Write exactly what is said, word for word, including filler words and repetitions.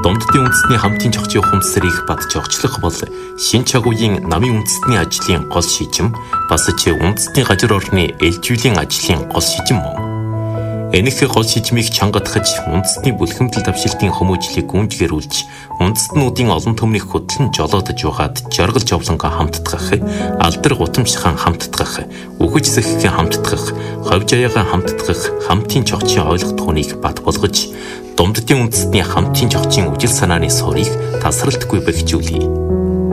Домддын үндэстний хамтын зохицын ухамсарыг бат зохицлох бол шин чагуугийн намын үндэстний ажлын гол шижим, бас ч үндэстний газар орны ээлжүүлэн ажлын гол шижим мөн. Энэхүү гол шижмийг чангадахж үндэстний бүлхэмдэл давшилтын хүмүүжлийг гүнжгэрүүлж, үндэстнүүдийн олон төмнийг хөтлөн жолоодож угаад жаргал жовлонго хамтдах, алдар гутамшхан хамтдах, үхэж сэххэн хамтдах, ховж аяагаа хамтдах хамтын зохицын ойлгох түүнийг бат болгож Домддын үндэстний хамтын зохицын үжил санааны суурийг тасралтгүй бэхжүүлье.